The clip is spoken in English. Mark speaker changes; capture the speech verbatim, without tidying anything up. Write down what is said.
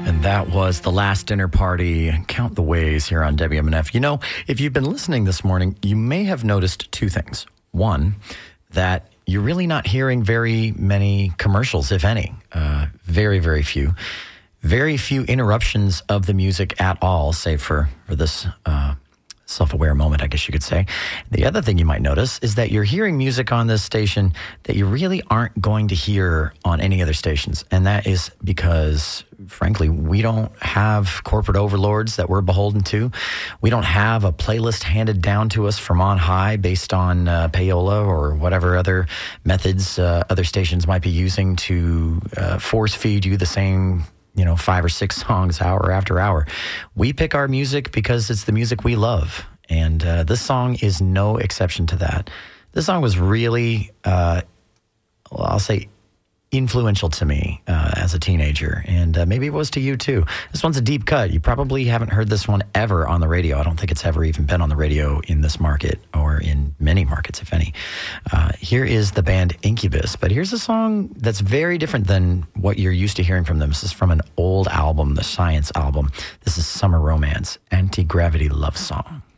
Speaker 1: That was The Last Dinner Party, Count the Ways here on W M N F. You know, if you've been listening this morning, you may have noticed two things. One, that you're really not hearing very many commercials, if any. Uh, very, very few. Very few interruptions of the music at all, save for, for this uh, self-aware moment, I guess you could say. The other thing you might notice is that you're hearing music on this station that you really aren't going to hear on any other stations. And that is because, frankly, we don't have corporate overlords that we're beholden to. We don't have a playlist handed down to us from on high based on uh, payola or whatever other methods uh, other stations might be using to uh, force feed you the same, you know, five or six songs hour after hour. We pick our music because it's the music we love. And uh, this song is no exception to that. This song was really, uh, well, I'll say, influential to me uh, as a teenager, and uh, maybe it was to you too. This one's a deep cut. You probably haven't heard this one ever on the radio. I don't think it's ever even been on the radio in this market or in many markets, if any. Uh, here is the band Incubus, but here's a song that's very different than what you're used to hearing from them. This is from an old album, the Science album. This is Summer Romance, Anti-Gravity Love Song.